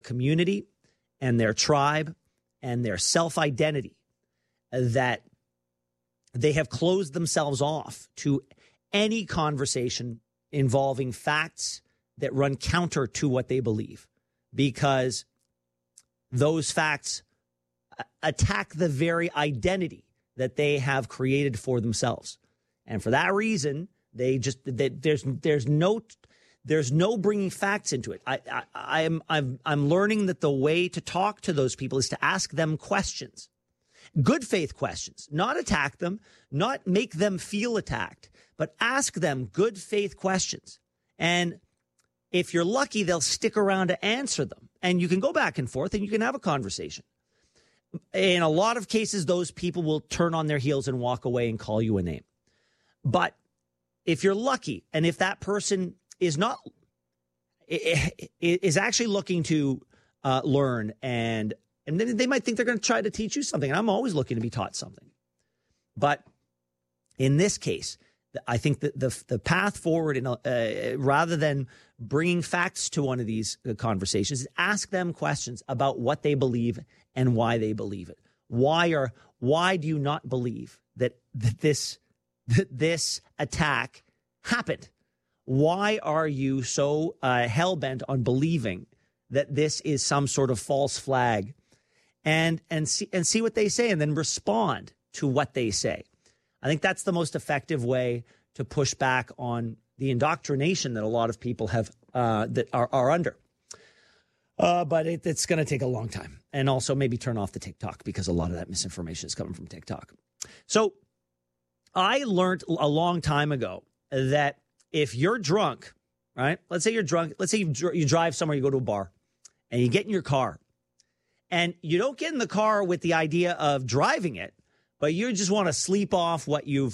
community and their tribe and their self-identity, that they have closed themselves off to any conversation involving facts that run counter to what they believe, because those facts attack the very identity that they have created for themselves. And for that reason, there's no bringing facts into it. I'm learning that the way to talk to those people is to ask them questions, good faith questions, not attack them, not make them feel attacked, but ask them good faith questions. And if you're lucky, they'll stick around to answer them. And you can go back and forth and you can have a conversation. In a lot of cases, those people will turn on their heels and walk away and call you a name. But if you're lucky, and if that person is actually looking to learn, and then they might think they're going to try to teach you something. And I'm always looking to be taught something. But in this case, I think that the path forward, rather than bringing facts to one of these conversations, is ask them questions about what they believe and why they believe it. Why do you not believe that this attack happened? Why are you so hell-bent on believing that this is some sort of false flag? And see what they say, and then respond to what they say. I think that's the most effective way to push back on the indoctrination that a lot of people have that are under. But it's going to take a long time. And also maybe turn off the TikTok, because a lot of that misinformation is coming from TikTok. So I learned a long time ago that if you're drunk, right? Let's say you're drunk. Let's say you drive somewhere, you go to a bar, and you get in your car. And you don't get in the car with the idea of driving it, but you just want to sleep off what you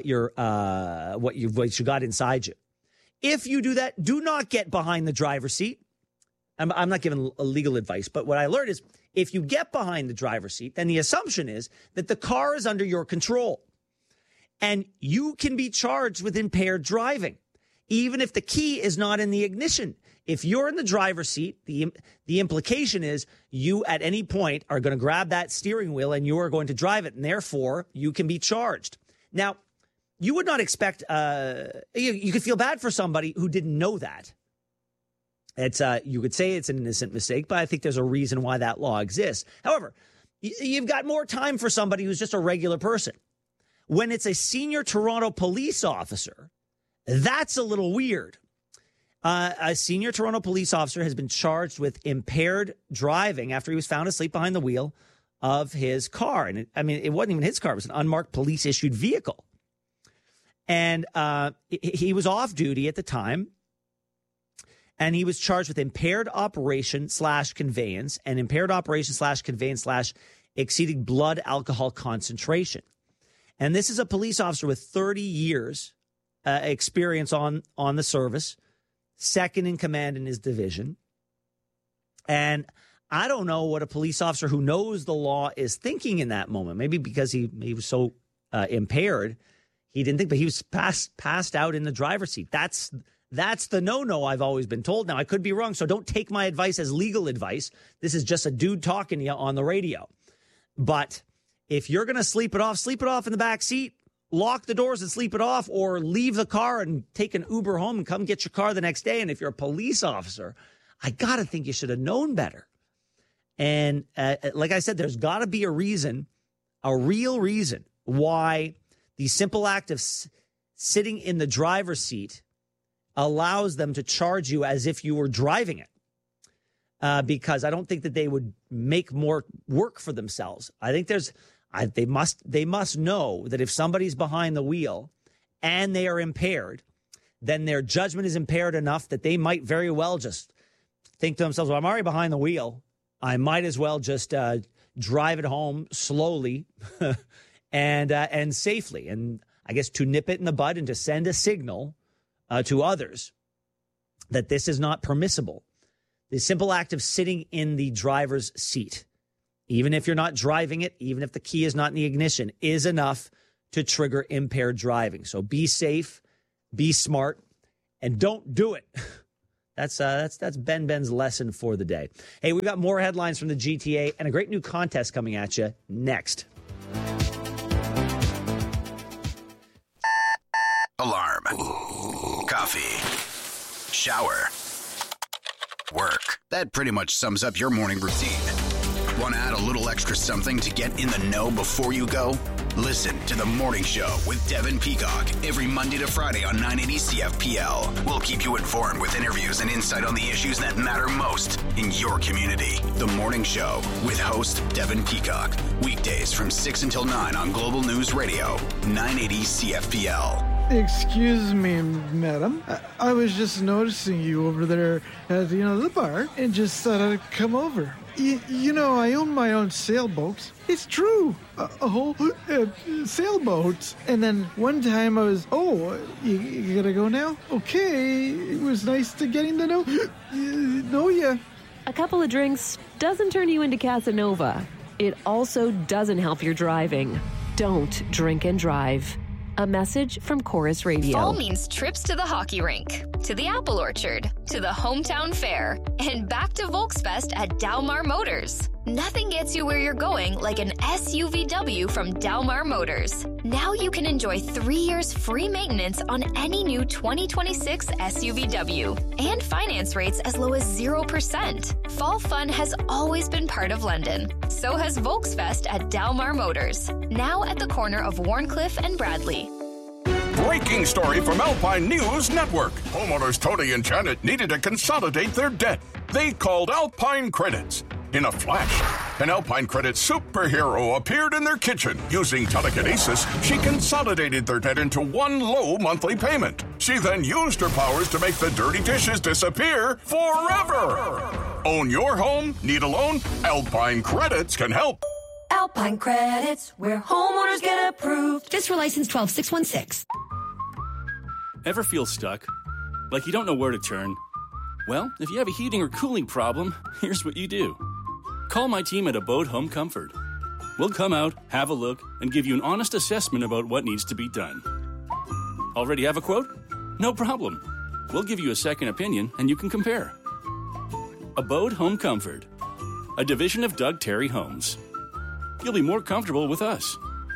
got inside you. If you do that, do not get behind the driver's seat. I'm not giving legal advice, but what I learned is if you get behind the driver's seat, then the assumption is that the car is under your control, and you can be charged with impaired driving, even if the key is not in the ignition. If you're in the driver's seat, the implication is you at any point are going to grab that steering wheel and you are going to drive it, and therefore you can be charged. Now, you would not expect you could feel bad for somebody who didn't know that. It's you could say it's an innocent mistake, but I think there's a reason why that law exists. However, you've got more time for somebody who's just a regular person. When it's a senior Toronto police officer, that's a little weird. A senior Toronto police officer has been charged with impaired driving after he was found asleep behind the wheel of his car. And it wasn't even his car. It was an unmarked police-issued vehicle. And he was off duty at the time. And he was charged with impaired operation/conveyance and impaired operation/conveyance/ exceeding blood alcohol concentration. And this is a police officer with 30 years experience on the service, second in command in his division. And I don't know what a police officer who knows the law is thinking in that moment. Maybe because he was so impaired, he didn't think, but he was passed out in the driver's seat. That's the no-no I've always been told. Now, I could be wrong, so don't take my advice as legal advice. This is just a dude talking to you on the radio. But if you're going to sleep it off in the back seat. Lock the doors and sleep it off, or leave the car and take an Uber home and come get your car the next day. And if you're a police officer, I got to think you should have known better. And like I said, there's got to be a reason, a real reason, why the simple act of sitting in the driver's seat allows them to charge you as if you were driving it. Because I don't think that they would make more work for themselves. I think they must know that if somebody's behind the wheel and they are impaired, then their judgment is impaired enough that they might very well just think to themselves, well, I'm already behind the wheel. I might as well just drive it home slowly and safely. And I guess to nip it in the bud and to send a signal to others that this is not permissible. The simple act of sitting in the driver's seat, even if you're not driving it, even if the key is not in the ignition, is enough to trigger impaired driving. So be safe, be smart, and don't do it. That's Ben's lesson for the day. Hey, we've got more headlines from the GTA and a great new contest coming at you next. Alarm. Coffee. Shower. Work. That pretty much sums up your morning routine. Want to add a little extra something to get in the know before you go? Listen to The Morning Show with Devin Peacock every Monday to Friday on 980 CFPL. We'll keep you informed with interviews and insight on the issues that matter most in your community. The Morning Show with host Devin Peacock. Weekdays from 6 until 9 on Global News Radio, 980 CFPL. Excuse me, madam. I was just noticing you over there at, the bar and just thought I'd come over. I own my own sailboat. It's true. A whole sailboat. And then one time I was, you gotta go now? Okay. It was nice to getting to know ya. A couple of drinks doesn't turn you into Casanova. It also doesn't help your driving. Don't drink and drive. A message from Chorus Radio. Fall means trips to the hockey rink, to the apple orchard, to the hometown fair, and back to Volksfest at Dalmar Motors. Nothing gets you where you're going like an SUVW from Dalmar Motors. Now you can enjoy 3 years free maintenance on any new 2026 SUVW and finance rates as low as 0%. Fall fun has always been part of London. So has Volksfest at Dalmar Motors, now at the corner of Warncliffe and Bradley. Breaking story from Alpine News Network. Homeowners Tony and Janet needed to consolidate their debt. They called Alpine Credits. In a flash, an Alpine Credit superhero appeared in their kitchen. Using telekinesis, she consolidated their debt into one low monthly payment. She then used her powers to make the dirty dishes disappear forever. Own your home? Need a loan? Alpine Credits can help. Alpine Credits, where homeowners get approved. Fiscal license 12616. Ever feel stuck? Like you don't know where to turn? Well, if you have a heating or cooling problem, here's what you do. Call my team at Abode Home Comfort. We'll come out, have a look, and give you an honest assessment about what needs to be done. Already have a quote? No problem. We'll give you a second opinion, and you can compare. Abode Home Comfort, a division of Doug Terry Homes. You'll be more comfortable with us.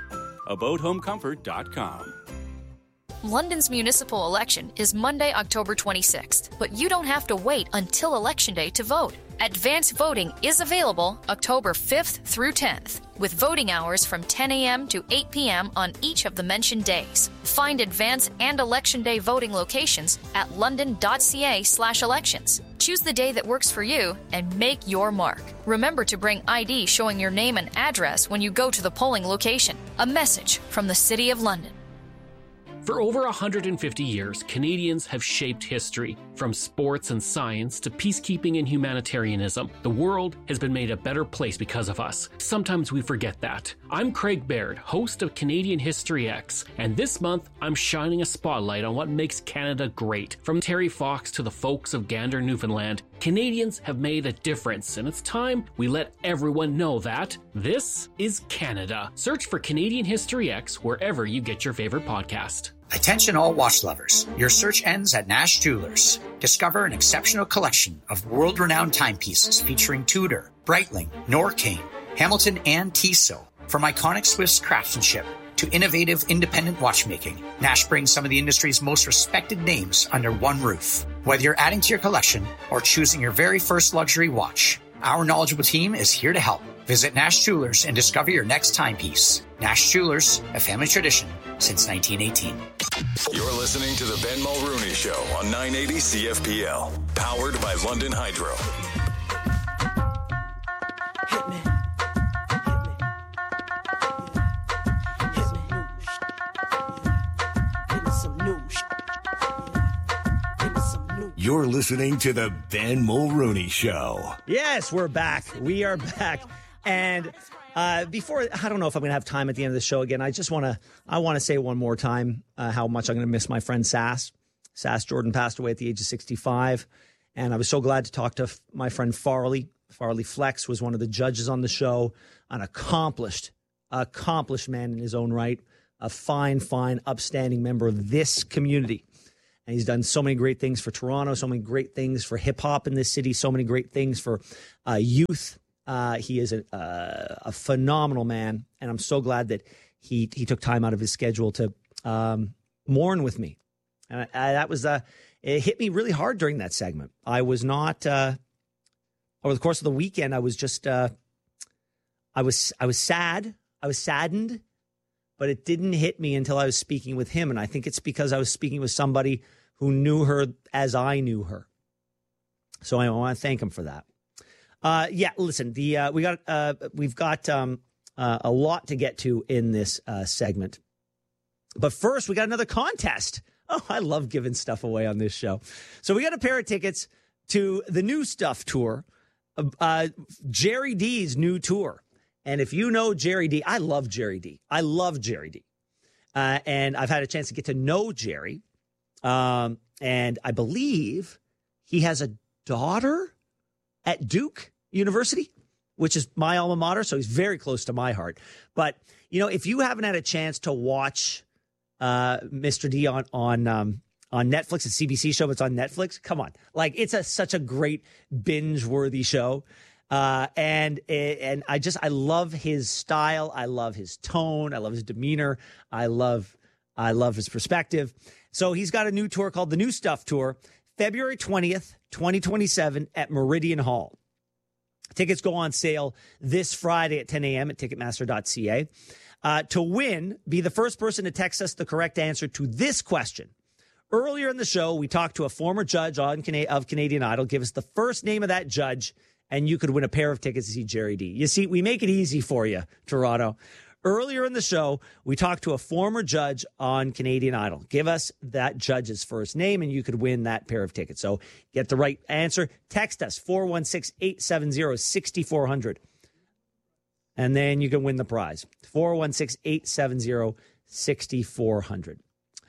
AbodeHomeComfort.com. London's municipal election is Monday, October 26th, but you don't have to wait until Election Day to vote. Advanced voting is available October 5th through 10th, with voting hours from 10 a.m. to 8 p.m. on each of the mentioned days. Find advance and Election Day voting locations at london.ca/elections. Choose the day that works for you and make your mark. Remember to bring ID showing your name and address when you go to the polling location. A message from the City of London. For over 150 years, Canadians have shaped history. From sports and science to peacekeeping and humanitarianism, the world has been made a better place because of us. Sometimes we forget that. I'm Craig Baird, host of Canadian History X, and this month I'm shining a spotlight on what makes Canada great. From Terry Fox to the folks of Gander, Newfoundland, Canadians have made a difference, and it's time we let everyone know that this is Canada. Search for Canadian History X wherever you get your favorite podcast. Attention all watch lovers. Your search ends at Nash Jewelers. Discover an exceptional collection of world-renowned timepieces featuring Tudor, Breitling, Norqain, Hamilton, and Tissot. From iconic Swiss craftsmanship to innovative independent watchmaking, Nash brings some of the industry's most respected names under one roof. Whether you're adding to your collection or choosing your very first luxury watch, our knowledgeable team is here to help. Visit Nash Jewelers and discover your next timepiece. Nash Jewelers, a family tradition since 1918. You're listening to the Ben Mulrooney Show on 980 CFPL, powered by London Hydro. Hit me. You're listening to the Ben Mulrooney Show. Yes, we're back. We are back. And before, I don't know if I'm going to have time at the end of the show again. I want to say one more time how much I'm going to miss my friend Sass. Sass Jordan passed away at the age of 65. And I was so glad to talk to my friend Farley. Farley Flex was one of the judges on the show, an accomplished man in his own right, a fine, upstanding member of this community. And he's done so many great things for Toronto, so many great things for hip hop in this city, so many great things for youth. He is a phenomenal man, and I'm so glad that he took time out of his schedule to mourn with me. And that was it hit me really hard during that segment. I was not over the course of the weekend. I was just I was sad. I was saddened, but it didn't hit me until I was speaking with him. And I think it's because I was speaking with somebody who knew her as I knew her. So I want to thank him for that. Listen, we've got a lot to get to in this segment. But first, we got another contest. Oh, I love giving stuff away on this show. So we got a pair of tickets to the New Stuff tour, Jerry D's new tour. And if you know Jerry D, I love Jerry D. I love Jerry D. And I've had a chance to get to know Jerry. And I believe he has a daughter at Duke University, which is my alma mater. So he's very close to my heart. But, you know, if you haven't had a chance to watch Mr. D on Netflix, a CBC show, it's on Netflix. Come on. Like, it's such a great binge-worthy show. And I love his style. I love his tone. I love his demeanor. I love his perspective. So he's got a new tour called the New Stuff Tour, February 20th, 2027 at Meridian Hall. Tickets go on sale this Friday at 10 a.m. at Ticketmaster.ca. To win, be the first person to text us the correct answer to this question. Earlier in the show, we talked to a former judge of Canadian Idol. Give us the first name of that judge, and you could win a pair of tickets to see Jerry D. You see, we make it easy for you, Toronto. Earlier in the show, we talked to a former judge on Canadian Idol. Give us that judge's first name, and you could win that pair of tickets. So get the right answer. Text us, 416-870-6400. And then you can win the prize, 416-870-6400.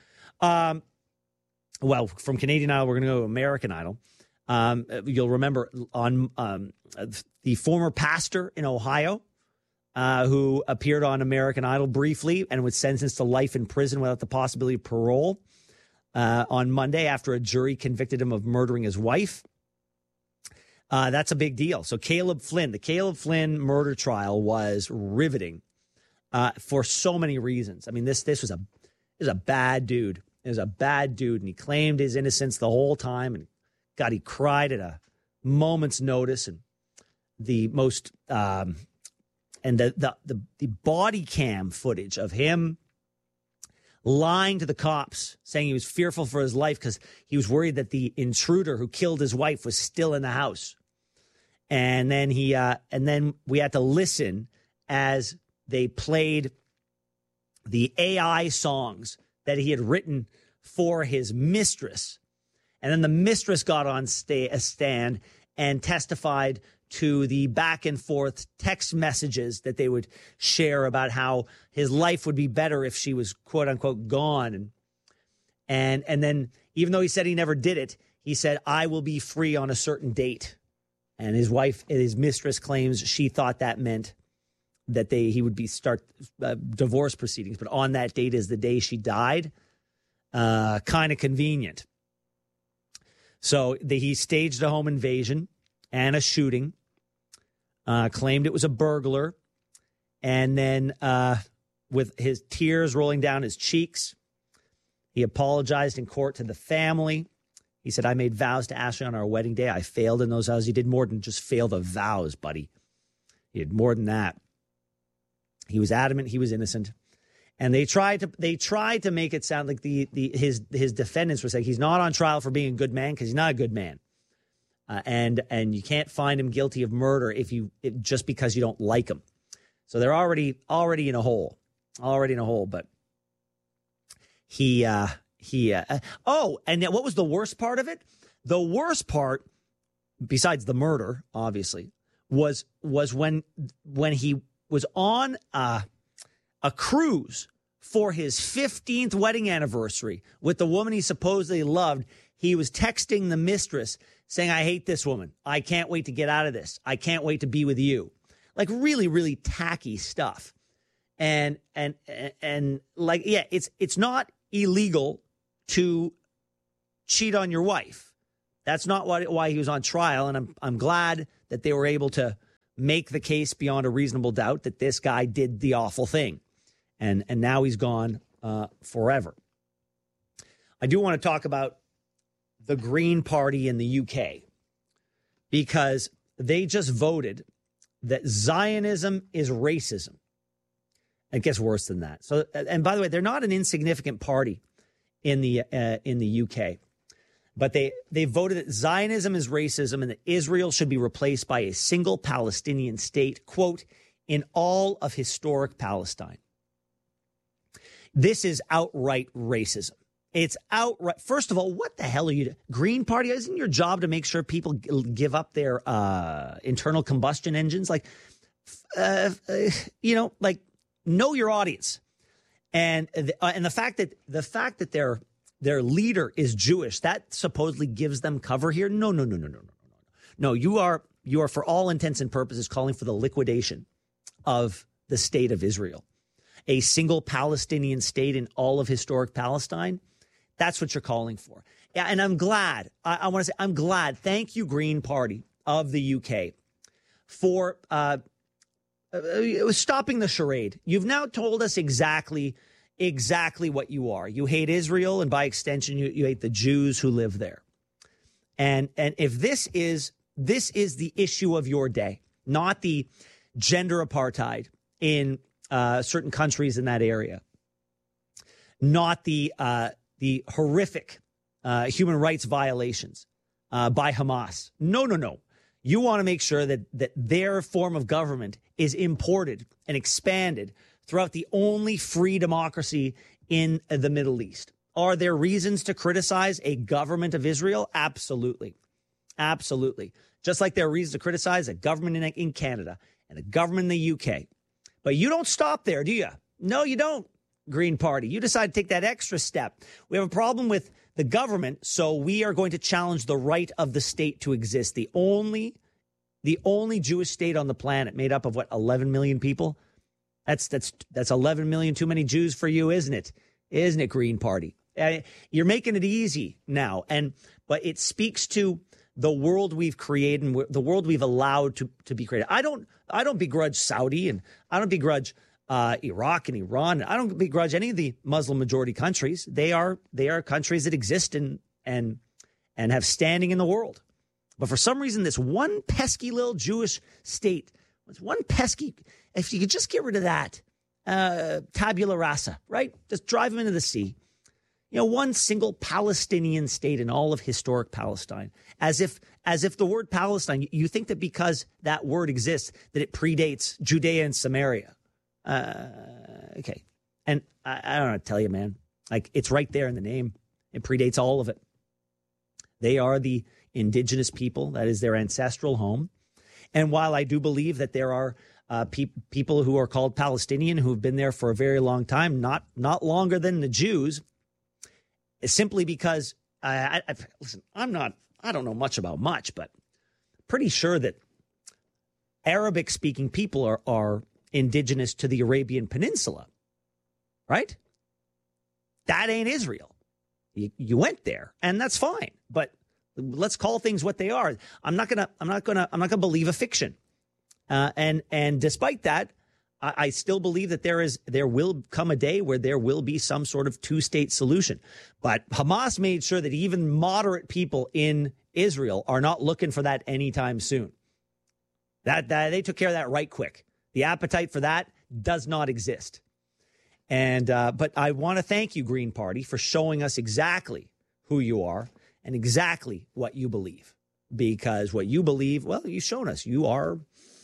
Well, from Canadian Idol, we're going to go to American Idol. You'll remember on the former pastor in Ohio who appeared on American Idol briefly and was sentenced to life in prison without the possibility of parole on Monday after a jury convicted him of murdering his wife. That's a big deal. So the Caleb Flynn murder trial was riveting for so many reasons. I mean, this was a bad dude. It was a bad dude, and he claimed his innocence the whole time. And God, he cried at a moment's notice. And the most and the body cam footage of him lying to the cops, saying he was fearful for his life because he was worried that the intruder who killed his wife was still in the house. And then then we had to listen as they played the AI songs that he had written for his mistress. And then the mistress got on a stand and testified to the back and forth text messages that they would share about how his life would be better if she was, quote unquote, gone. And then, even though he said he never did it, he said, I will be free on a certain date. And his wife, his mistress, claims she thought that meant that he would start divorce proceedings. But on that date is the day she died. Kind of convenient. So he staged a home invasion and a shooting, claimed it was a burglar, and then with his tears rolling down his cheeks, he apologized in court to the family. He said, I made vows to Ashley on our wedding day. I failed in those vows. He did more than just fail the vows, buddy. He did more than that. He was adamant he was innocent. And they tried to make it sound like his defendants were saying he's not on trial for being a good man because he's not a good man. And you can't find him guilty of murder just because you don't like him. So they're already in a hole. But and what was the worst part of it? The worst part, besides the murder, obviously, was when he was on a cruise for his 15th wedding anniversary with the woman he supposedly loved. He was texting the mistress saying, I hate this woman. I can't wait to get out of this. I can't wait to be with you. Like really, really tacky stuff. And like, yeah, it's not illegal to cheat on your wife. That's not why he was on trial. And I'm glad that they were able to make the case beyond a reasonable doubt that this guy did the awful thing. And now he's gone forever. I do want to talk about the Green Party in the UK, because they just voted that Zionism is racism. It gets worse than that. So, and by the way, they're not an insignificant party in the UK, but they voted that Zionism is racism and that Israel should be replaced by a single Palestinian state, quote, in all of historic Palestine. This is outright racism. It's outright. First of all, what the hell are you doing? Green Party? Isn't your job to make sure people give up their internal combustion engines? Like, like, know your audience. And the fact that their leader is Jewish, that supposedly gives them cover here. No. No, you are for all intents and purposes calling for the liquidation of the state of Israel. A single Palestinian state in all of historic Palestine. That's what you're calling for. Yeah, and I'm glad. I want to say I'm glad. Thank you, Green Party of the UK, for stopping the charade. You've now told us exactly what you are. You hate Israel, and by extension, you hate the Jews who live there. And if this is the issue of your day, not the gender apartheid in certain countries in that area, not the horrific human rights violations by Hamas. No. You want to make sure that their form of government is imported and expanded throughout the only free democracy in the Middle East. Are there reasons to criticize a government of Israel? Absolutely. Absolutely. Just like there are reasons to criticize a government in Canada and a government in the UK. But you don't stop there, do you? No, you don't, Green Party. You decide to take that extra step. We have a problem with the government, so we are going to challenge the right of the state to exist. The only Jewish state on the planet, made up of, 11 million people? That's 11 million too many Jews for you, isn't it? Isn't it, Green Party? You're making it easy now, but it speaks to the world we've created and the world we've allowed to be created. I don't begrudge Saudi, and I don't begrudge Iraq and Iran. I don't begrudge any of the Muslim majority countries. They are countries that exist and have standing in the world. But for some reason, this one pesky little Jewish state, if you could just get rid of that, tabula rasa, right? Just drive them into the sea. One single Palestinian state in all of historic Palestine, as if the word Palestine, you think that because that word exists, that it predates Judea and Samaria. Okay. And I don't know how to tell you, man, like, it's right there in the name. It predates all of it. They are the indigenous people. That is their ancestral home. And while I do believe that there are people who are called Palestinian who have been there for a very long time, not longer than the Jews, simply because listen, I don't know much about much, but pretty sure that Arabic speaking people are indigenous to the Arabian Peninsula, right? That ain't Israel. You went there, and that's fine, but let's call things what they are. I'm not gonna believe a fiction. And despite that, I still believe that there will come a day where there will be some sort of two-state solution. But Hamas made sure that even moderate people in Israel are not looking for that anytime soon. That they took care of that right quick. The appetite for that does not exist. And but I want to thank you, Green Party, for showing us exactly who you are and exactly what you believe. Because what you believe, well, you've shown us. You're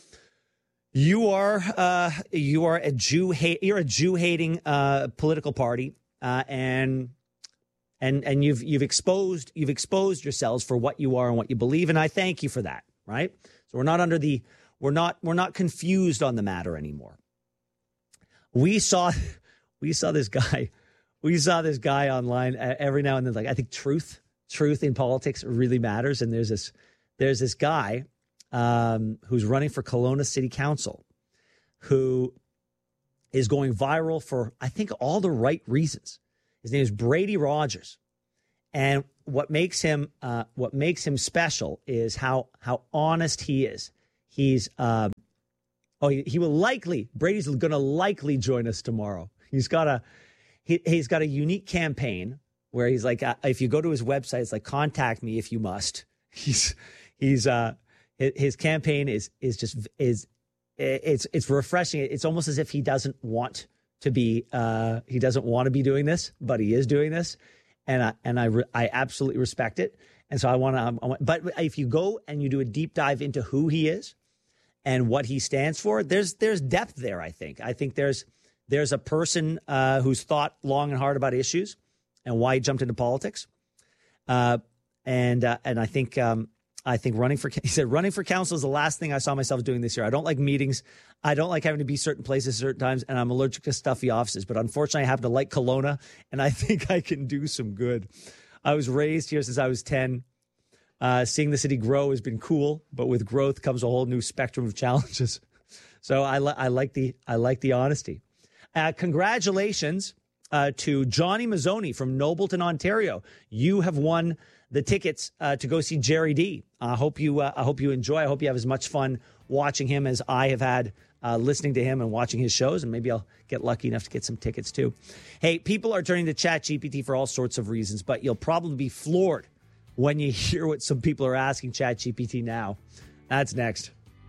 a Jew-hating political party, and you've exposed yourselves for what you are and what you believe, and I thank you for that. Right? So we're not confused on the matter anymore. We saw this guy online every now and then. Like, I think truth in politics really matters, and there's this guy who's running for Kelowna City Council, who is going viral for, I think, all the right reasons. His name is Brady Rogers. And what makes him special is how honest he is. He's he will likely, Brady's going to likely join us tomorrow. He's got a unique campaign where he's like, if you go to his website, it's like, contact me if you must. His campaign is refreshing. It's almost as if he doesn't want to be doing this, but he is doing this. And I absolutely respect it. And so but if you go and you do a deep dive into who he is and what he stands for, there's depth there. I think there's a person who's thought long and hard about issues and why he jumped into politics. And I think running for council is the last thing I saw myself doing this year. I don't like meetings. I don't like having to be certain places certain times, and I'm allergic to stuffy offices. But unfortunately, I happen to like Kelowna, and I think I can do some good. I was raised here since I was 10. Seeing the city grow has been cool, but with growth comes a whole new spectrum of challenges. So I like the honesty. Congratulations to Johnny Mazzoni from Nobleton, Ontario. You have won the tickets to go see Jerry D. I hope you enjoy. I hope you have as much fun watching him as I have had listening to him and watching his shows, and maybe I'll get lucky enough to get some tickets too. Hey, people are turning to ChatGPT for all sorts of reasons, but you'll probably be floored when you hear what some people are asking ChatGPT now. That's next.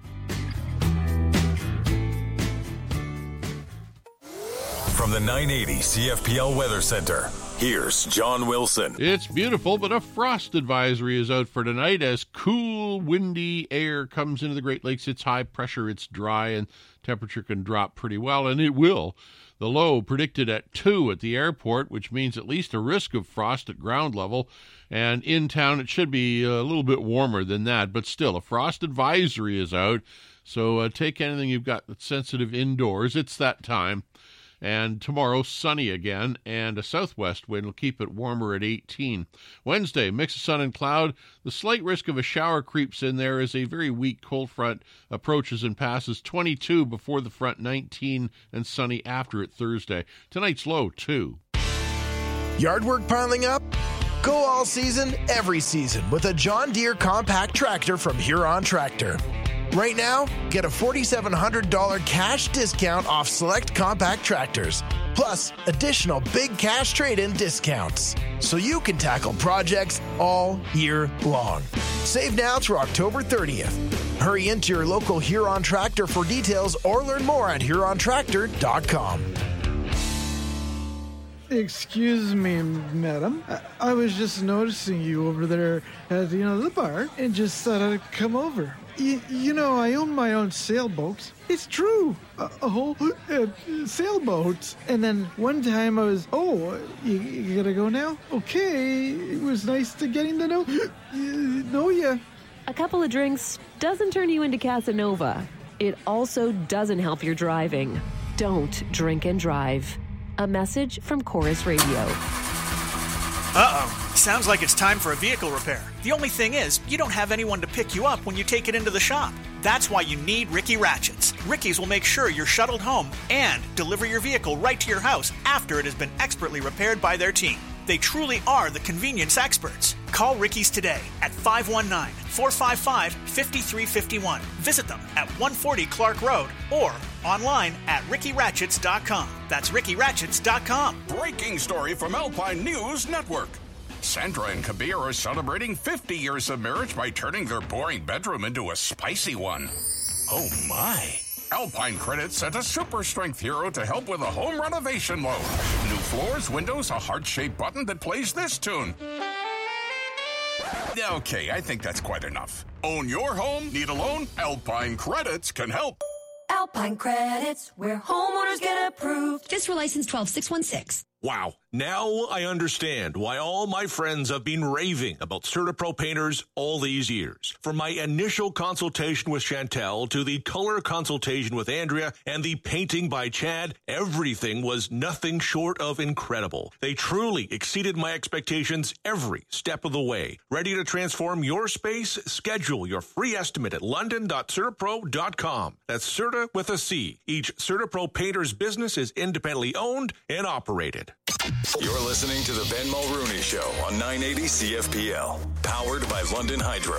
From the 980 CFPL Weather Center, here's John Wilson. It's beautiful, but a frost advisory is out for tonight as cool, windy air comes into the Great Lakes. It's high pressure, it's dry, and temperature can drop pretty well, and it will. The low predicted at 2 at the airport, which means at least a risk of frost at ground level. And in town, it should be a little bit warmer than that, but still, a frost advisory is out. So take anything you've got that's sensitive indoors. It's that time. And tomorrow, sunny again, and a southwest wind will keep it warmer at 18. Wednesday, mix of sun and cloud. The slight risk of a shower creeps in there as a very weak cold front approaches and passes. 22 before the front, 19 and sunny after it Thursday. Tonight's low, 2. Yard work piling up? Go all season, every season with a John Deere compact tractor from Huron Tractor. Right now, get a $4,700 cash discount off select compact tractors, plus additional big cash trade-in discounts, so you can tackle projects all year long. Save now through October 30th. Hurry into your local Huron Tractor for details or learn more at HuronTractor.com. Excuse me, madam. I was just noticing you over there at, the bar and just thought I'd come over. I own my own sailboats. It's true. A whole sailboats. And then one time I was, you gotta go now? Okay. It was nice to getting to know ya. A couple of drinks doesn't turn you into Casanova. It also doesn't help your driving. Don't drink and drive. A message from Chorus Radio. Uh-oh. Sounds like it's time for a vehicle repair. The only thing is, you don't have anyone to pick you up when you take it into the shop. That's why you need Ricky Ratchets. Ricky's will make sure you're shuttled home and deliver your vehicle right to your house after it has been expertly repaired by their team. They truly are the convenience experts. Call Ricky's today at 519-455-5351. Visit them at 140 Clark Road or online at rickyratchets.com. That's rickyratchets.com. Breaking story from Alpine News Network. Sandra and Kabir are celebrating 50 years of marriage by turning their boring bedroom into a spicy one. Oh my. Alpine Credit sent a super strength hero to help with a home renovation loan. New floors, windows, a heart-shaped button that plays this tune. Okay, I think that's quite enough. Own your home? Need a loan? Alpine Credits can help. Alpine Credits, where homeowners get approved. Fiscal license 12616. Wow. Now I understand why all my friends have been raving about CertaPro painters all these years. From my initial consultation with Chantel to the color consultation with Andrea and the painting by Chad, everything was nothing short of incredible. They truly exceeded my expectations every step of the way. Ready to transform your space? Schedule your free estimate at london.certapro.com. That's Certa with a C. Each CertaPro painter's business is independently owned and operated. You're listening to the Ben Mulrooney Show on 980 CFPL, powered by London Hydro.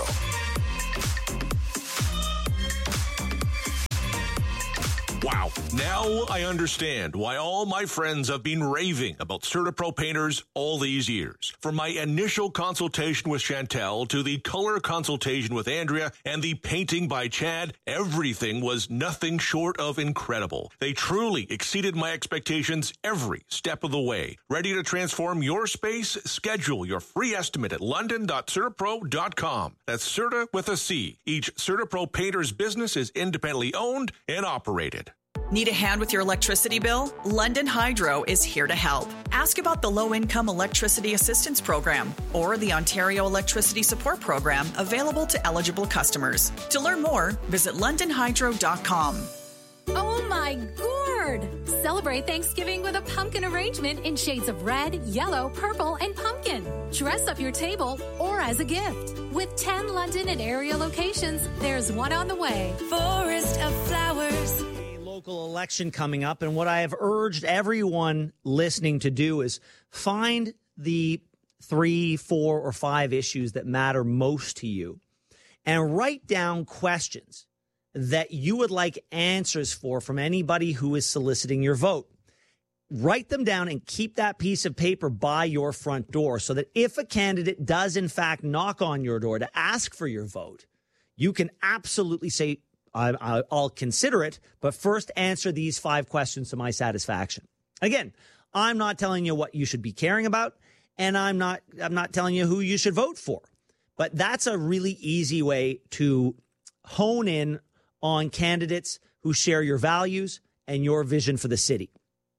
Wow. Now I understand why all my friends have been raving about CertaPro painters all these years. From my initial consultation with Chantel to the color consultation with Andrea and the painting by Chad, everything was nothing short of incredible. They truly exceeded my expectations every step of the way. Ready to transform your space? Schedule your free estimate at london.certapro.com. That's Certa with a C. Each CertaPro painter's business is independently owned and operated. Need a hand with your electricity bill? London Hydro is here to help. Ask about the Low-Income Electricity Assistance Program or the Ontario Electricity Support Program available to eligible customers. To learn more, visit londonhydro.com. Oh my gourd! Celebrate Thanksgiving with a pumpkin arrangement in shades of red, yellow, purple, and pumpkin. Dress up your table or as a gift. With 10 London and area locations, there's one on the way. Forest of Flowers. Local election coming up, and what I have urged everyone listening to do is find the 3, 4, or 5 issues that matter most to you and write down questions that you would like answers for from anybody who is soliciting your vote. Write them down and keep that piece of paper by your front door so that if a candidate does in fact knock on your door to ask for your vote, you can absolutely say, I'll consider it, but first answer these 5 questions to my satisfaction. Again, I'm not telling you what you should be caring about, and I'm not telling you who you should vote for. But that's a really easy way to hone in on candidates who share your values and your vision for the city.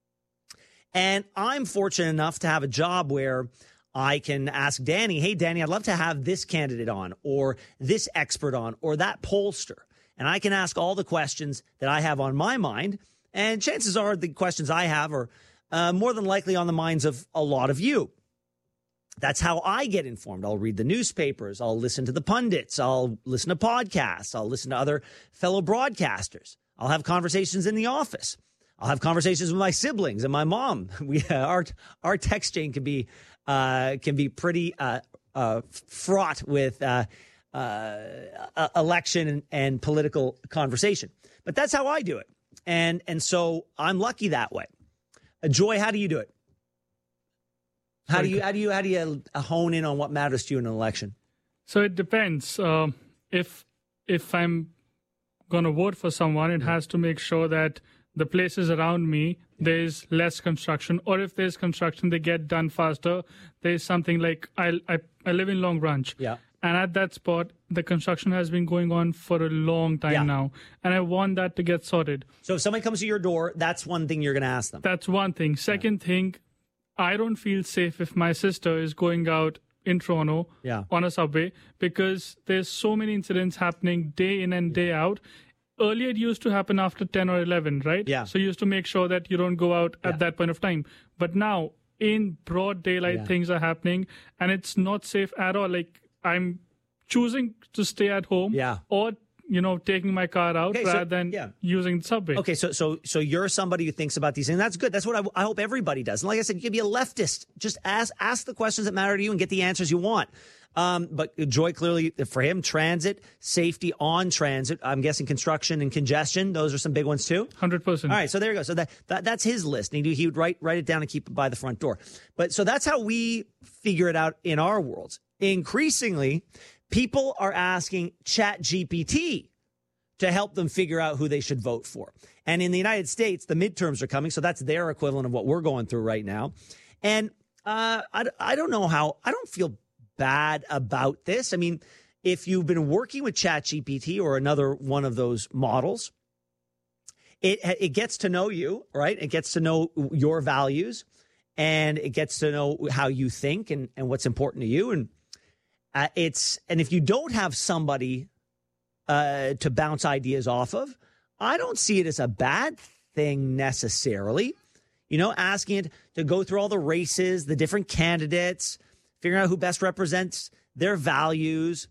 And I'm fortunate enough to have a job where I can ask Danny, hey, Danny, I'd love to have this candidate on or this expert on or that pollster. And I can ask all the questions that I have on my mind. And chances are the questions I have are more than likely on the minds of a lot of you. That's how I get informed. I'll read the newspapers. I'll listen to the pundits. I'll listen to podcasts. I'll listen to other fellow broadcasters. I'll have conversations in the office. I'll have conversations with my siblings and my mom. Our text chain can be pretty fraught with election and political conversation. But that's how I do it. And so I'm lucky that way. Joy, how do you do it? How do you hone in on what matters to you in an election? So it depends. If I'm going to vote for someone, it has to make sure that the places around me, there's less construction, or if there's construction, they get done faster. There's something like I live in Long Branch. Yeah. And at that spot, the construction has been going on for a long time now. And I want that to get sorted. So if somebody comes to your door, that's one thing you're going to ask them. That's one thing. Second thing, I don't feel safe if my sister is going out in Toronto on a subway because there's so many incidents happening day in and day out. Earlier, it used to happen after 10 or 11, right? Yeah. So you used to make sure that you don't go out at that point of time. But now, in broad daylight, things are happening, and it's not safe at all. Like, I'm choosing to stay at home or, taking my car out rather than using the subway. Okay, so you're somebody who thinks about these things. That's good. That's what I hope everybody does. And like I said, you can be a leftist. Just ask the questions that matter to you and get the answers you want. But Joy, clearly, for him, transit, safety on transit, I'm guessing construction and congestion, those are some big ones too? 100%. All right, so there you go. So that's his list. And he would write it down and keep it by the front door. But so that's how we figure it out in our worlds. Increasingly, people are asking ChatGPT to help them figure out who they should vote for. And in the United States, the midterms are coming, so that's their equivalent of what we're going through right now. And I don't know how, I don't feel bad about this. I mean, if you've been working with ChatGPT or another one of those models, it gets to know you, right? It gets to know your values, and it gets to know how you think and what's important to you. And if you don't have somebody to bounce ideas off of, I don't see it as a bad thing necessarily. Asking it to go through all the races, the different candidates, figuring out who best represents their values.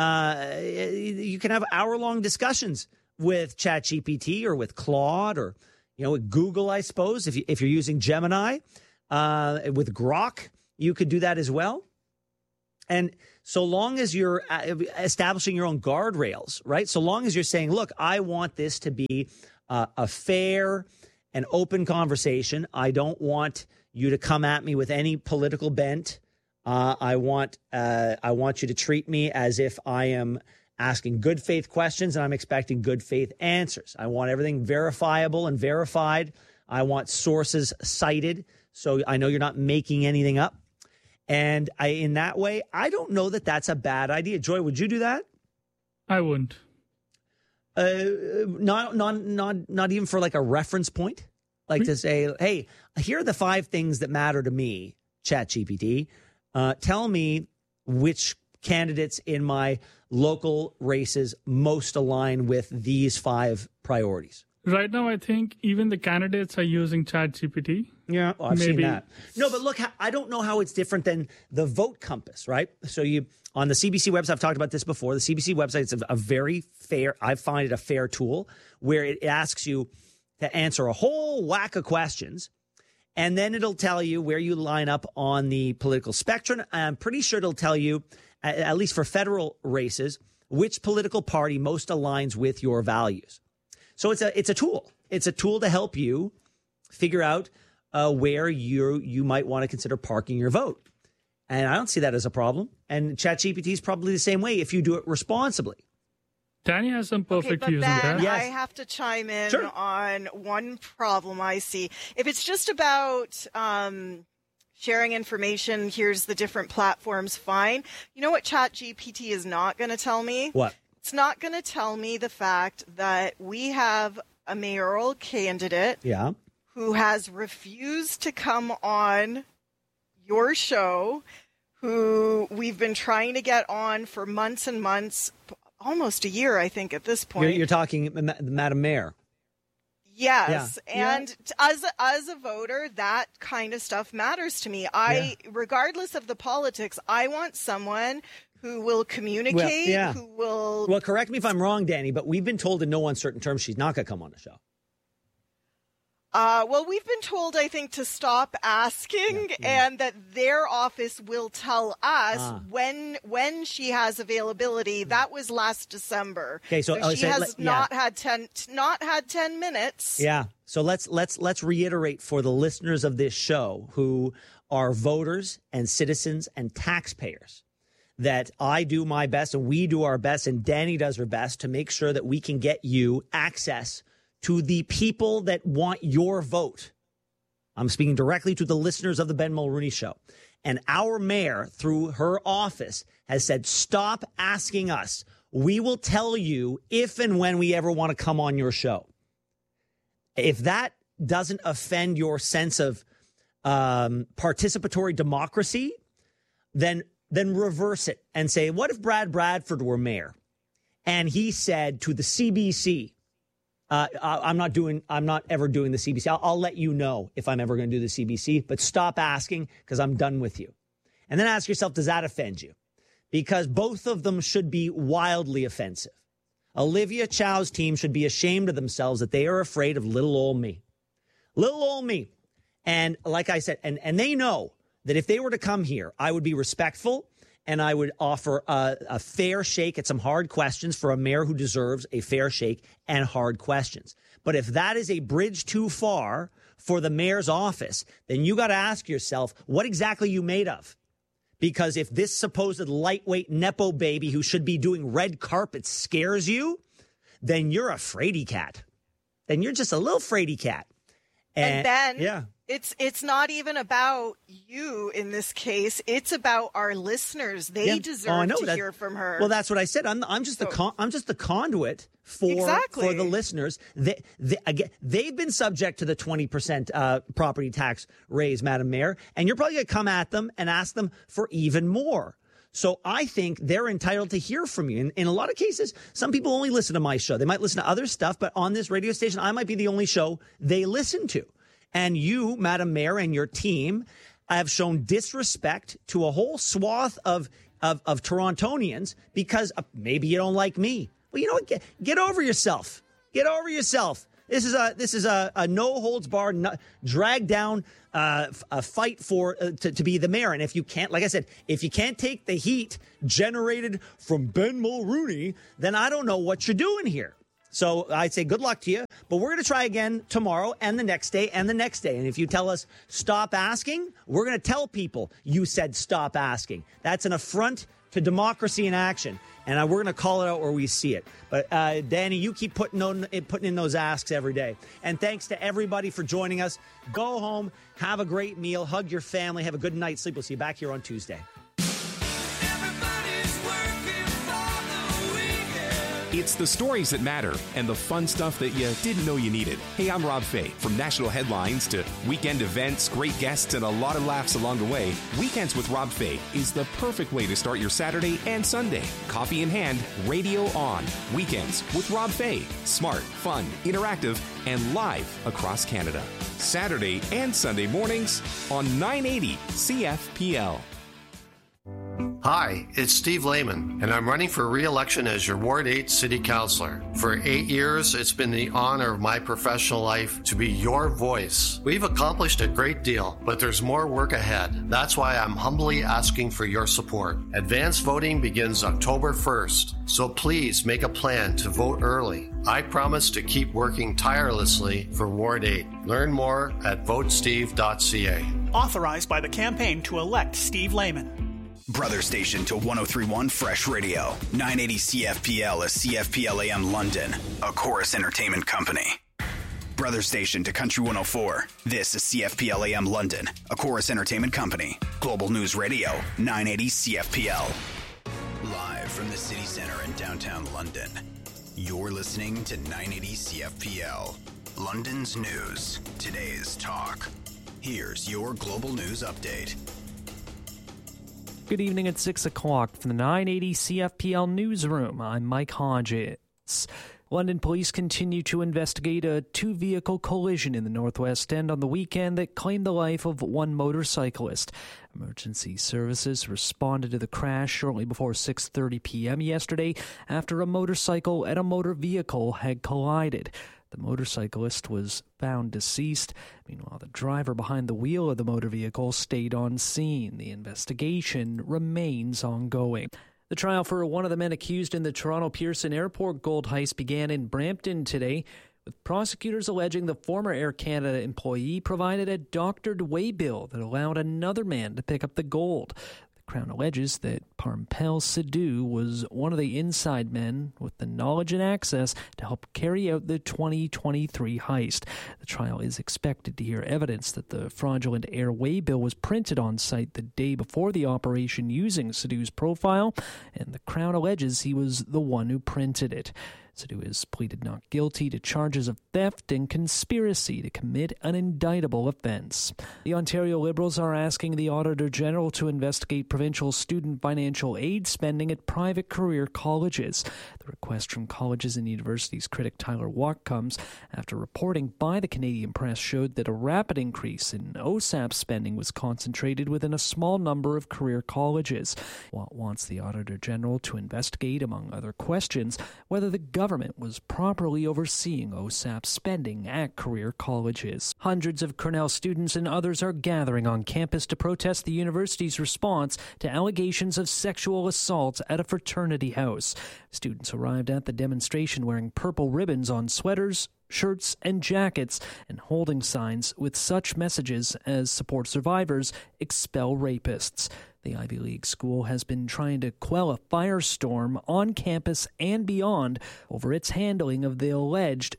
You can have hour-long discussions with ChatGPT or with Claude or with Google, I suppose, if you're using Gemini. With Grok, you could do that as well. And so long as you're establishing your own guardrails, right? So long as you're saying, look, I want this to be a fair and open conversation. I don't want you to come at me with any political bent. I want you to treat me as if I am asking good faith questions and I'm expecting good faith answers. I want everything verifiable and verified. I want sources cited, so I know you're not making anything up. And in that way, I don't know that that's a bad idea. Joy, would you do that? I wouldn't. Not even for like a reference point, like to say, hey, here are the 5 things that matter to me, ChatGPT. Tell me which candidates in my local races most align with these 5 priorities. Right now, I think even the candidates are using ChatGPT. Yeah, well, I've seen that. No, but look, I don't know how it's different than the Vote Compass, right? So on the CBC website, I've talked about this before. The CBC website is a very fair, I find it a fair tool where it asks you to answer a whole whack of questions. And then it'll tell you where you line up on the political spectrum. I'm pretty sure it'll tell you, at least for federal races, which political party most aligns with your values. So it's a tool. It's a tool to help you figure out where you might want to consider parking your vote. And I don't see that as a problem. And ChatGPT is probably the same way if you do it responsibly. Danny has some perfect views on that. Yes. I have to chime in on one problem I see. If it's just about sharing information, here's the different platforms, fine. You know what ChatGPT is not going to tell me? What? It's not going to tell me the fact that we have a mayoral candidate who has refused to come on your show, who we've been trying to get on for months and months, almost a year, I think, at this point. You're talking Madam Mayor. Yes. Yeah. And as a voter, that kind of stuff matters to me. Regardless of the politics, I want someone who will communicate, who will... Well, correct me if I'm wrong, Danny, but we've been told in no uncertain terms she's not going to come on the show. Well, we've been told, I think, to stop asking and that their office will tell us when she has availability. That was last December. Okay, so she has not had 10 minutes. Yeah. So let's reiterate for the listeners of this show who are voters and citizens and taxpayers that I do my best and we do our best and Danny does her best to make sure that we can get you access to the people that want your vote. I'm speaking directly to the listeners of the Ben Mulrooney Show. And our mayor, through her office, has said, stop asking us. We will tell you if and when we ever want to come on your show. If that doesn't offend your sense of participatory democracy, then reverse it and say, what if Brad Bradford were mayor? And he said to the CBC, I'm not ever doing the CBC. I'll let you know if I'm ever going to do the CBC, but stop asking because I'm done with you. And then ask yourself, does that offend you? Because both of them should be wildly offensive. Olivia Chow's team should be ashamed of themselves that they are afraid of little old me. Little old me. And like I said, and they know that if they were to come here, I would be respectful and I would offer a fair shake at some hard questions for a mayor who deserves a fair shake and hard questions. But if that is a bridge too far for the mayor's office, then you got to ask yourself, what exactly are you made of? Because if this supposed lightweight Nepo baby who should be doing red carpets scares you, then you're a fraidy cat. Then you're just a little fraidy cat. And Ben, it's not even about you in this case. It's about our listeners. They deserve to hear from her. Well, that's what I said. I'm just the conduit for the listeners. They've been subject to the 20% property tax raise, Madam Mayor, and you're probably going to come at them and ask them for even more. So I think they're entitled to hear from you. In a lot of cases, some people only listen to my show. They might listen to other stuff, but on this radio station, I might be the only show they listen to. And you, Madam Mayor, and your team have shown disrespect to a whole swath of Torontonians because maybe you don't like me. Well, you know what? Get over yourself. Get over yourself. This is a no holds barred, drag down a fight for to be the mayor. And if you can't, like I said, if you can't take the heat generated from Ben Mulrooney, then I don't know what you're doing here. So I'd say good luck to you, but we're going to try again tomorrow and the next day and the next day. And if you tell us stop asking, we're going to tell people you said stop asking. That's an affront to democracy in action. And we're going to call it out where we see it. But Danny, you keep putting in those asks every day. And thanks to everybody for joining us. Go home, have a great meal, hug your family, have a good night's sleep. We'll see you back here on Tuesday. It's the stories that matter and the fun stuff that you didn't know you needed. Hey, I'm Rob Fay. From national headlines to weekend events, great guests, and a lot of laughs along the way, Weekends with Rob Fay is the perfect way to start your Saturday and Sunday. Coffee in hand, radio on. Weekends with Rob Fay. Smart, fun, interactive, and live across Canada. Saturday and Sunday mornings on 980 CFPL. Hi, it's Steve Lehman, and I'm running for re-election as your Ward 8 City Councilor. For 8 years, it's been the honor of my professional life to be your voice. We've accomplished a great deal, but there's more work ahead. That's why I'm humbly asking for your support. Advance voting begins October 1st, so please make a plan to vote early. I promise to keep working tirelessly for Ward 8. Learn more at votesteve.ca. Authorized by the campaign to elect Steve Lehman. Brother station to 103.1 Fresh Radio. 980 CFPL is CFPL AM London, a Chorus Entertainment company. Brother station to Country 104. This is CFPL AM London, a Chorus Entertainment company. Global News Radio, 980 CFPL. Live from the city center in downtown London. You're listening to 980 CFPL. London's news. Today's talk. Here's your Global News Update. Good evening at 6 o'clock from the 980 CFPL newsroom. I'm Mike Hodges. London police continue to investigate a two-vehicle collision in the Northwest End on the weekend that claimed the life of one motorcyclist. Emergency services responded to the crash shortly before 6:30 p.m. yesterday after a motorcycle and a motor vehicle had collided. The motorcyclist was found deceased. Meanwhile, the driver behind the wheel of the motor vehicle stayed on scene. The investigation remains ongoing. The trial for one of the men accused in the Toronto Pearson Airport gold heist began in Brampton today, with prosecutors alleging the former Air Canada employee provided a doctored waybill that allowed another man to pick up the gold. Crown alleges that Parmpel Sidhu was one of the inside men with the knowledge and access to help carry out the 2023 heist. The trial is expected to hear evidence that the fraudulent air waybill was printed on site the day before the operation using Sidhu's profile, and the Crown alleges he was the one who printed it. Sidhu has pleaded not guilty to charges of theft and conspiracy to commit an indictable offence. The Ontario Liberals are asking the Auditor General to investigate provincial student financial aid spending at private career colleges. The request from colleges and universities critic Tyler Watt comes after reporting by the Canadian Press showed that a rapid increase in OSAP spending was concentrated within a small number of career colleges. Watt wants the Auditor General to investigate, among other questions, whether the government was properly overseeing OSAP spending at career colleges. Hundreds of Cornell students and others are gathering on campus to protest the university's response to allegations of sexual assault at a fraternity house. Students arrived at the demonstration wearing purple ribbons on sweaters, shirts, and jackets, and holding signs with such messages as support survivors, expel rapists. The Ivy League school has been trying to quell a firestorm on campus and beyond over its handling of the alleged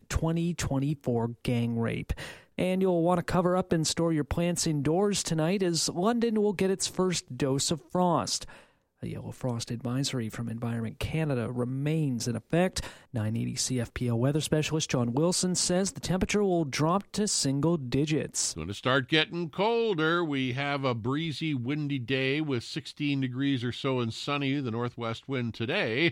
2024 gang rape. And you'll want to cover up and store your plants indoors tonight as London will get its first dose of frost. A yellow frost advisory from Environment Canada remains in effect. 980 CFPL weather specialist John Wilson says the temperature will drop to single digits. It's going to start getting colder. We have a breezy, windy day with 16 degrees or so and sunny, the northwest wind today.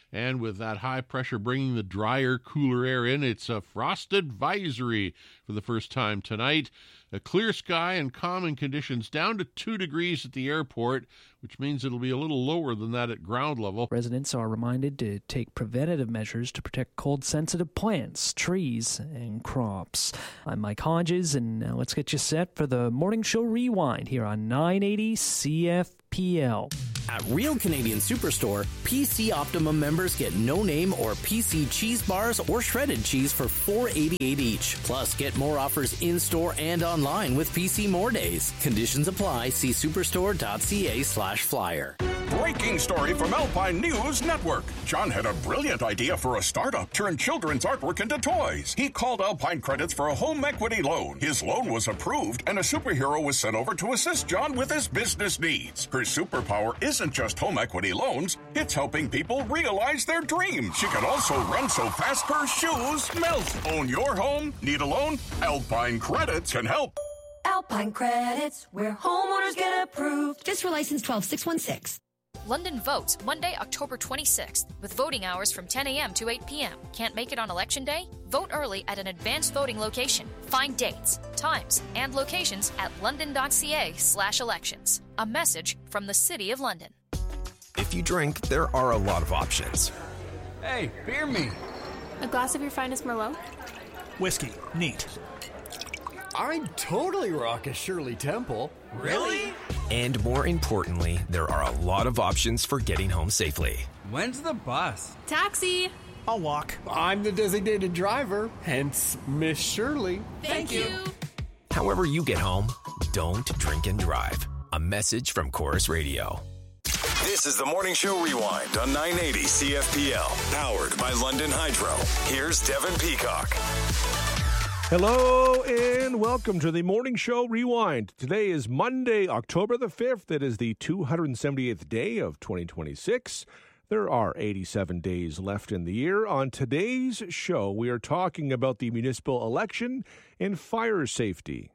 And with that high pressure bringing the drier, cooler air in, it's a frost advisory for the first time tonight. A clear sky and calming conditions down to 2 degrees at the airport, which means it'll be a little lower than that at ground level. Residents are reminded to take preventative measures to protect cold-sensitive plants, trees, and crops. I'm Mike Hodges, and now let's get you set for the Morning Show Rewind here on 980 CFPL. At Real Canadian Superstore, PC Optimum members get no-name or PC cheese bars or shredded cheese for $4.88 each. Plus, get more offers in-store and online with PC More Days. Conditions apply. See superstore.ca/flyer. Breaking story from Alpine News Network. John had a brilliant idea for a startup. Turn children's artwork into toys. He called Alpine Credits for a home equity loan. His loan was approved, and a superhero was sent over to assist John with his business needs. Her superpower isn't just home equity loans. It's helping people realize their dreams. She can also run so fast her shoes melt. Own your home? Need a loan? Alpine Credits can help. Alpine Credits, where homeowners get approved. Fiscal license 12616. London votes Monday, October 26th, with voting hours from 10 a.m. to 8 p.m. Can't make it on Election Day? Vote early at an advanced voting location. Find dates, times, and locations at london.ca/elections. A message from the City of London. If you drink, there are a lot of options. Hey, beer me. A glass of your finest Merlot? Whiskey. Neat. I'd totally rock a Shirley Temple. Really? And more importantly, there are a lot of options for getting home safely. When's the bus? Taxi. I'll walk. I'm the designated driver, hence Miss Shirley. Thank you. However you get home, don't drink and drive. A message from Chorus Radio. This is the Morning Show Rewind on 980 CFPL, powered by London Hydro. Here's Devin Peacock. Hello and welcome to the Morning Show Rewind. Today is Monday, October the 5th. It is the 278th day of 2026. There are 87 days left in the year. On today's show, we are talking about the municipal election and fire safety.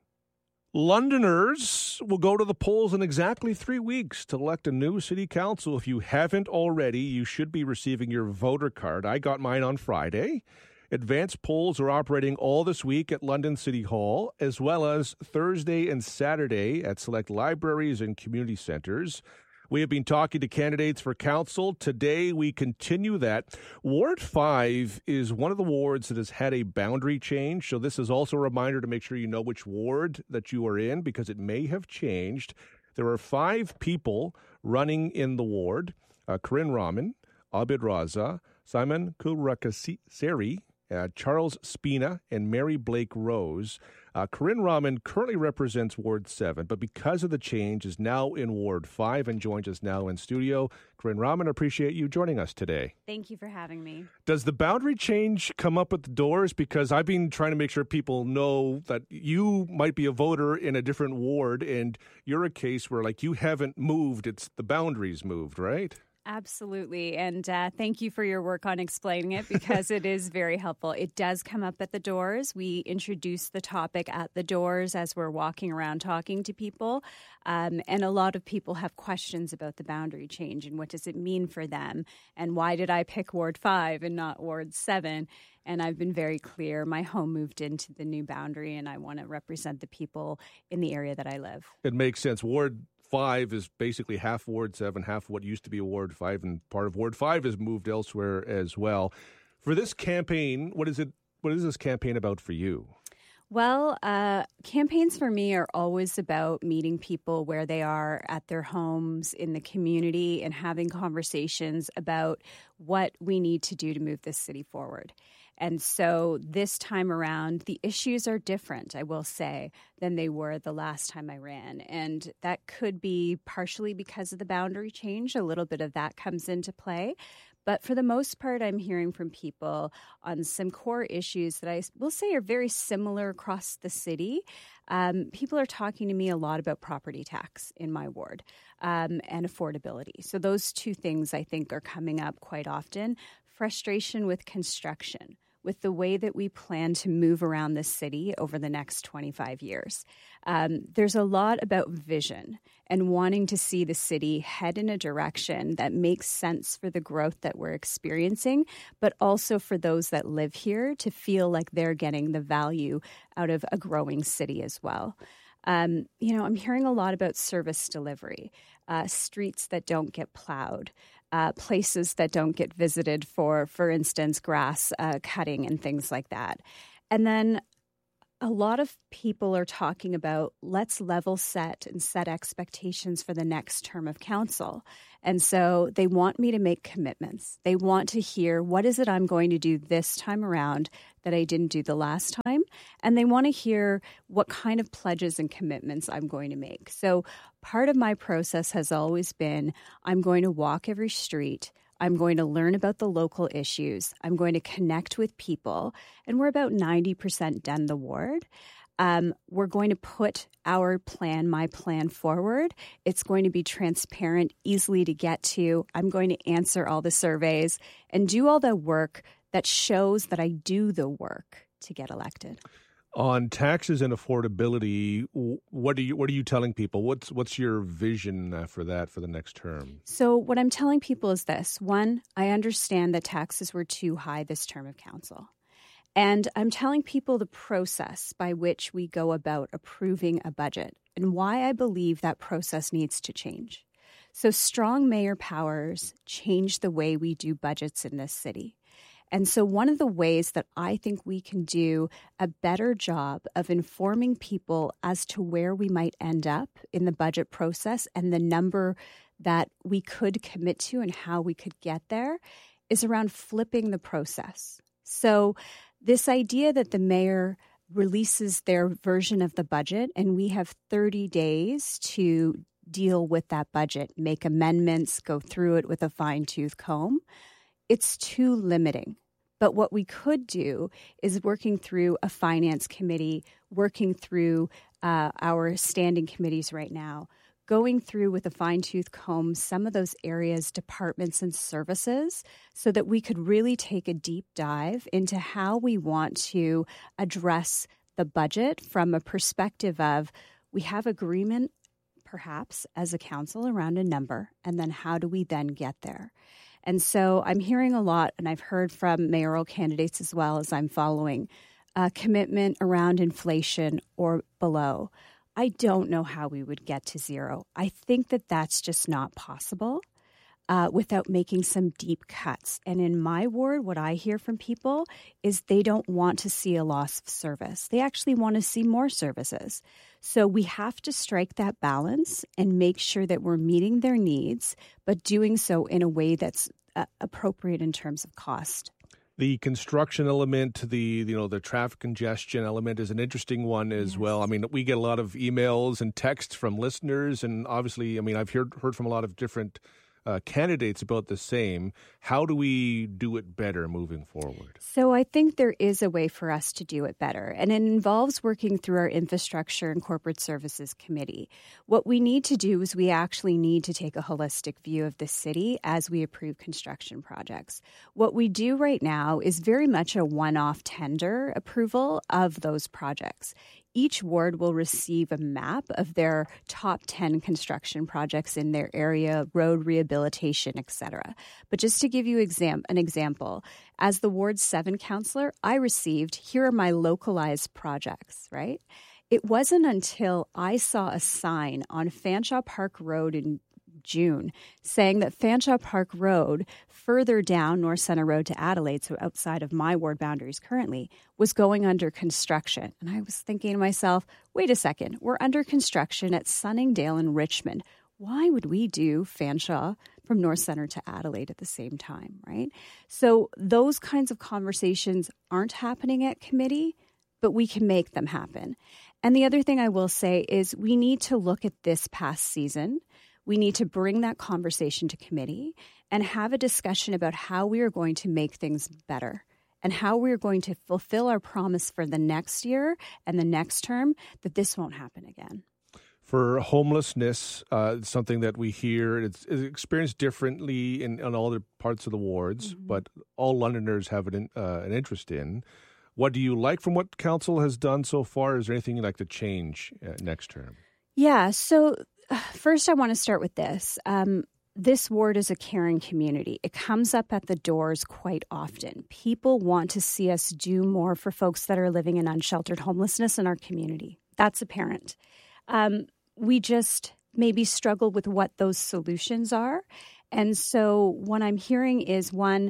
Londoners will go to the polls in exactly 3 weeks to elect a new city council. If you haven't already, you should be receiving your voter card. I got mine on Friday. Advanced polls are operating all this week at London City Hall, as well as Thursday and Saturday at select libraries and community centres. We have been talking to candidates for council. Today, we continue that. Ward 5 is one of the wards that has had a boundary change, so this is also a reminder to make sure you know which ward that you are in, because it may have changed. There are 5 people running in the ward: Corinne Rahman, Abid Raza, Simon Kulrakaseri, Charles Spina, and Mary Blake Rose. Corinne Rahman currently represents Ward 7, but because of the change is now in Ward 5 and joins us now in studio. Corinne Rahman, appreciate you joining us today. Thank you for having me. Does the boundary change come up at the doors? Because I've been trying to make sure people know that you might be a voter in a different ward, and you're a case where, like, you haven't moved, it's the boundaries moved, right? Absolutely. And thank you for your work on explaining it, because it is very helpful. It does come up at the doors. We introduce the topic at the doors as we're walking around talking to people. And a lot of people have questions about the boundary change and what does it mean for them? And why did I pick Ward 5 and not Ward 7? And I've been very clear. My home moved into the new boundary, and I want to represent the people in the area that I live. It makes sense. Ward 5 is basically half Ward 7, half what used to be Ward 5, and part of Ward 5 is moved elsewhere as well. For this campaign, what is this campaign about for you? Well, campaigns for me are always about meeting people where they are at their homes, in the community, and having conversations about what we need to do to move this city forward. And so this time around, the issues are different, I will say, than they were the last time I ran. And that could be partially because of the boundary change. A little bit of that comes into play. But for the most part, I'm hearing from people on some core issues that I will say are very similar across the city. People are talking to me a lot about property tax in my ward and affordability. So those two things I think are coming up quite often. Frustration with construction. with the way that we plan to move around the city over the next 25 years. There's a lot about vision and wanting to see the city head in a direction that makes sense for the growth that we're experiencing, but also for those that live here to feel like they're getting the value out of a growing city as well. I'm hearing a lot about service delivery, streets that don't get plowed, places that don't get visited for instance, grass cutting and things like that. And then a lot of people are talking about let's level set and set expectations for the next term of council. And so they want me to make commitments. They want to hear what is it I'm going to do this time around that I didn't do the last time. And they want to hear what kind of pledges and commitments I'm going to make. So part of my process has always been I'm going to walk every street. I'm going to learn about the local issues. I'm going to connect with people. And we're about 90% done the ward. We're going to put our plan, my plan forward. It's going to be transparent, easily to get to. I'm going to answer all the surveys and do all the work that shows that I do the work to get elected. On taxes and affordability, what are you telling people? What's your vision for that for the next term? So what I'm telling people is this. One, I understand that taxes were too high this term of council. And I'm telling people the process by which we go about approving a budget and why I believe that process needs to change. So strong mayor powers change the way we do budgets in this city. And so one of the ways that I think we can do a better job of informing people as to where we might end up in the budget process and the number that we could commit to and how we could get there is around flipping the process. So this idea that the mayor releases their version of the budget and we have 30 days to deal with that budget, make amendments, go through it with a fine-tooth comb, it's too limiting. But what we could do is working through a finance committee, working through our standing committees right now, going through with a fine-tooth comb some of those areas, departments and services, so that we could really take a deep dive into how we want to address the budget from a perspective of we have agreement, perhaps, as a council around a number, and then how do we then get there? And so I'm hearing a lot, and I've heard from mayoral candidates as well as I'm following, commitment around inflation or below. I don't know how we would get to zero. I think that that's just not possible without making some deep cuts. And in my ward, what I hear from people is they don't want to see a loss of service. They actually want to see more services. So we have to strike that balance and make sure that we're meeting their needs, but doing so in a way that's appropriate in terms of cost. The construction element, the traffic congestion element is an interesting one as well. I mean, we get a lot of emails and texts from listeners, and obviously, I mean, I've heard from a lot of different candidates about the same. How do we do it better moving forward? So I think there is a way for us to do it better, and it involves working through our Infrastructure and Corporate Services Committee. What we need to do is we actually need to take a holistic view of the city as we approve construction projects. What we do right now is very much a one-off tender approval of those projects. Each ward will receive a map of their top 10 construction projects in their area, road rehabilitation, etc. But just to give you an example, as the Ward 7 councillor, I received, here are my localized projects, right? It wasn't until I saw a sign on Fanshawe Park Road in June saying that Fanshawe Park Road, further down North Centre Road to Adelaide, so outside of my ward boundaries currently, was going under construction. And I was thinking to myself, wait a second, we're under construction at Sunningdale and Richmond. Why would we do Fanshawe from North Centre to Adelaide at the same time, right? So those kinds of conversations aren't happening at committee, but we can make them happen. And the other thing I will say is we need to look at this past season. We need to bring that conversation to committee and have a discussion about how we are going to make things better and how we are going to fulfill our promise for the next year and the next term that this won't happen again. for homelessness, something that we hear. It's experienced differently in all the parts of the wards, but all Londoners have an interest in. What do you like from what council has done so far? Is there anything you'd like to change next term? Yeah, so first I want to start with this. This ward is a caring community. It comes up at the doors quite often. People want to see us do more for folks that are living in unsheltered homelessness in our community. That's apparent. We just maybe struggle with what those solutions are. And so what I'm hearing is, one,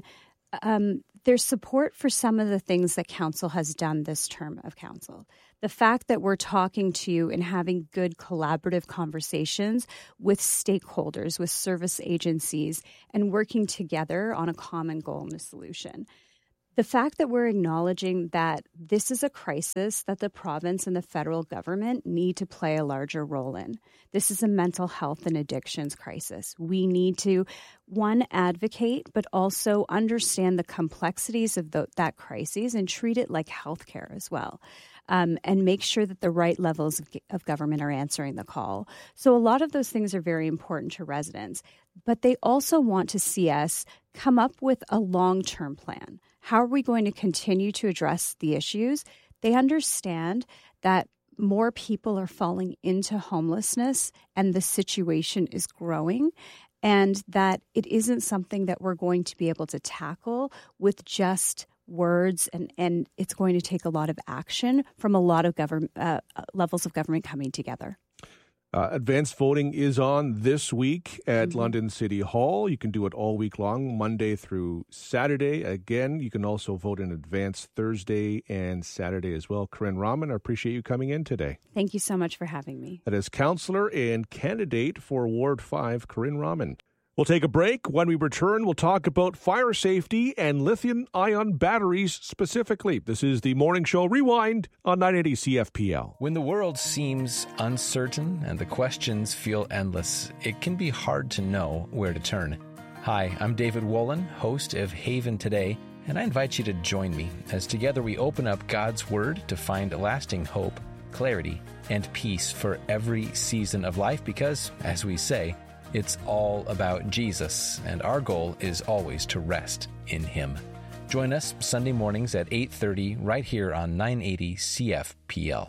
there's support for some of the things that council has done this term of council. The fact that we're talking to you and having good collaborative conversations with stakeholders, with service agencies, and working together on a common goal and a solution. The fact that we're acknowledging that this is a crisis that the province and the federal government need to play a larger role in. This is a mental health and addictions crisis. We need to, one, advocate, but also understand the complexities of that crisis and treat it like healthcare as well. And make sure that the right levels of government are answering the call. So a lot of those things are very important to residents, but they also want to see us come up with a long-term plan. How are we going to continue to address the issues? They understand that more people are falling into homelessness and the situation is growing, and that it isn't something that we're going to be able to tackle with just words, and it's going to take a lot of action from a lot of levels of government coming together. Advanced voting is on this week at London City Hall. You can do it all week long, Monday through Saturday. Again, you can also vote in advance Thursday and Saturday as well. Corinne Rahman, I appreciate you coming in today. Thank you so much for having me. That is councillor and candidate for Ward 5, Corinne Rahman. We'll take a break. When we return, we'll talk about fire safety and lithium-ion batteries specifically. This is the Morning Show Rewind on 980 CFPL. When the world seems uncertain and the questions feel endless, it can be hard to know where to turn. Hi, I'm David Wolin, host of Haven Today, and I invite you to join me as together we open up God's Word to find lasting hope, clarity, and peace for every season of life because, as we say, it's all about Jesus, and our goal is always to rest in Him. Join us Sunday mornings at 8:30 right here on 980 CFPL.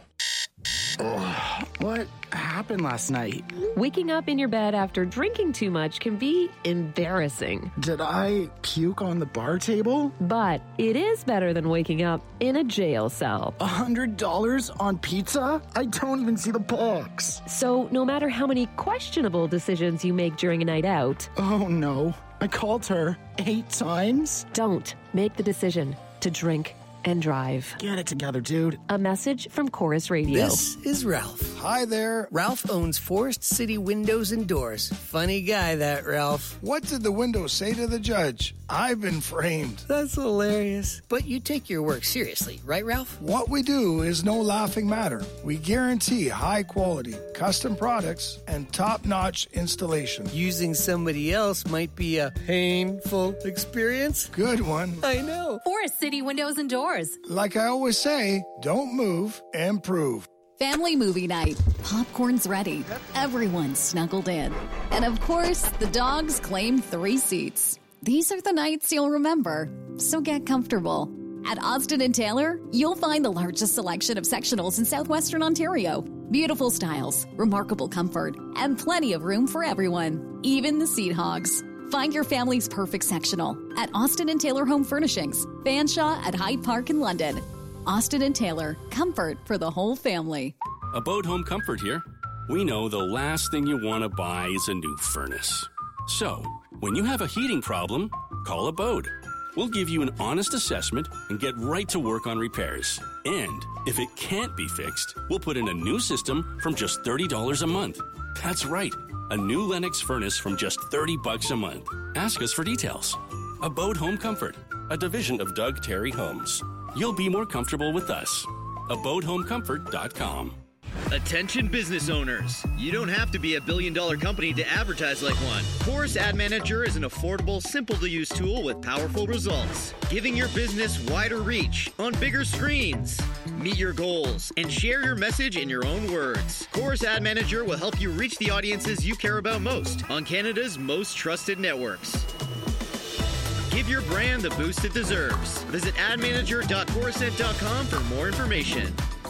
Oh, what happened last night? Waking up in your bed after drinking too much can be embarrassing. Did I puke on the bar table? But it is better than waking up in a jail cell. $100 on pizza? I don't even see the box. So no matter how many questionable decisions you make during a night out... Oh no, I called her 8 times? Don't make the decision to drink and drive. Get it together, dude. A message from Chorus Radio. This is Ralph. Hi there. Ralph owns Forest City Windows and Doors. Funny guy, that Ralph. What did the window say to the judge? I've been framed. That's hilarious. But you take your work seriously, right, Ralph? What we do is no laughing matter. We guarantee high quality, custom products, and top-notch installation. Using somebody else might be a painful experience. Good one. I know. Forest City Windows and Doors. Like I always say, don't move, improve. Family movie night. Popcorn's ready. Everyone's snuggled in. And of course, the dogs claim 3 seats. These are the nights you'll remember, so get comfortable. At Austin & Taylor, you'll find the largest selection of sectionals in southwestern Ontario. Beautiful styles, remarkable comfort, and plenty of room for everyone, even the seat hogs. Find your family's perfect sectional at Austin & Taylor Home Furnishings, Fanshawe at Hyde Park in London. Austin & Taylor, comfort for the whole family. Abode Home Comfort here. We know the last thing you want to buy is a new furnace. So, when you have a heating problem, call Abode. We'll give you an honest assessment and get right to work on repairs. And if it can't be fixed, we'll put in a new system from just $30 a month. That's right, a new Lennox furnace from just $30 a month. Ask us for details. Abode Home Comfort, a division of Doug Terry Homes. You'll be more comfortable with us. AbodeHomeComfort.com. Attention business owners. You don't have to be a billion-dollar company to advertise like one. Chorus Ad Manager is an affordable, simple-to-use tool with powerful results, giving your business wider reach on bigger screens. Meet your goals and share your message in your own words. Chorus Ad Manager will help you reach the audiences you care about most on Canada's most trusted networks. Give your brand the boost it deserves. Visit admanager.corusent.com for more information.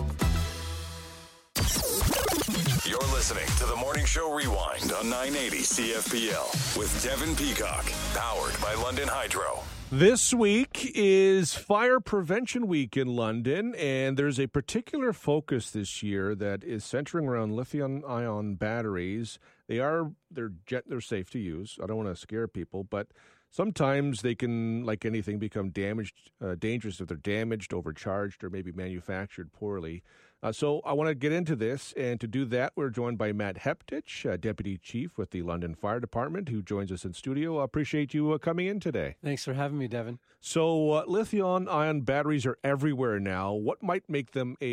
You're listening to the Morning Show Rewind on 980 CFPL with Devin Peacock, powered by London Hydro. This week is Fire Prevention Week in London, and there's a particular focus this year that is centering around lithium-ion batteries. They're safe to use. I don't want to scare people, but sometimes they can, like anything, become dangerous if they're damaged, overcharged, or maybe manufactured poorly. So I want to get into this, and to do that, we're joined by Matt Heptich, Deputy Chief with the London Fire Department, who joins us in studio. I appreciate you coming in today. Thanks for having me, Devin. So lithium-ion batteries are everywhere now. What might make them a